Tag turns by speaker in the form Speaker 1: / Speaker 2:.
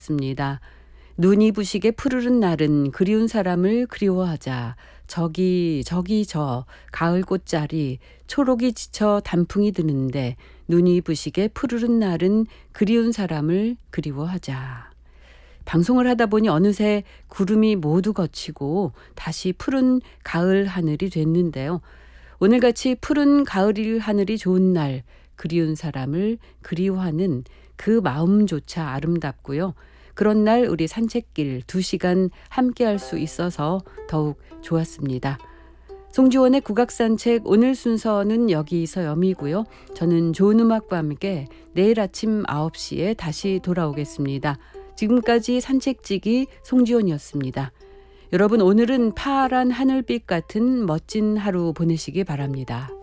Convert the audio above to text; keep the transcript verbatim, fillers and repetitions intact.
Speaker 1: 습니다. 눈이 부시게 푸르른 날은 그리운 사람을 그리워하자. 저기 저기 저 가을 꽃자리 초록이 지쳐 단풍이 드는데 눈이 부시게 푸르른 날은 그리운 사람을 그리워하자. 방송을 하다 보니 어느새 구름이 모두 걷히고 다시 푸른 가을 하늘이 됐는데요. 오늘같이 푸른 가을 하늘이 좋은 날 그리운 사람을 그리워하는 그 마음조차 아름답고요. 그런 날 우리 산책길 두 시간 함께 할 수 있어서 더욱 좋았습니다. 송지원의 국악산책 오늘 순서는 여기서 여미고요. 저는 좋은 음악과 함께 내일 아침 아홉 시에 다시 돌아오겠습니다. 지금까지 산책지기 송지원이었습니다. 여러분 오늘은 파란 하늘빛 같은 멋진 하루 보내시기 바랍니다.